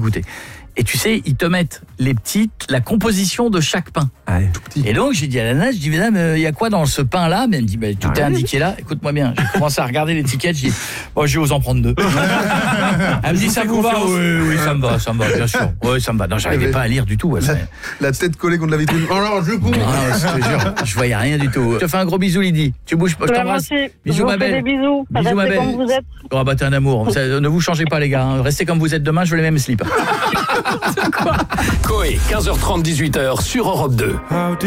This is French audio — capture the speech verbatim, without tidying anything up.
goûter. Et tu sais, ils te mettent les petites, la composition de chaque pain. Ah, tout petit. Et donc, j'ai dit à la nana, je dis, madame, il euh, y a quoi dans ce pain-là? Mais elle me dit, bah, tout Ah, est ouais. indiqué là. Écoute-moi bien. J'ai commencé à regarder l'étiquette, j'ai dit, oh, je vais vous en prendre deux. Elle me dit, ça vous va? Oui, oui, ça me va, ça me va, bien sûr. Oui, ça me va. Non, j'arrivais pas à lire du tout. Ouais, La, la tête collée contre la vitrine. Alors, je cours. non, je te jure, je voyais rien du tout. Je te fais un gros bisou, Lydie. Tu bouges pas, je t'embrasse. Merci. Bisous, Je vous ma fais belle. des bisous. Bisous, Restez ma belle. comme vous êtes. Oh, bah, t'es un amour. Ça, ne vous changez pas, les gars. Hein. Restez comme vous êtes demain, je veux les mêmes slips. Coé, quinze heures trente, dix-huit heures sur Europe deux.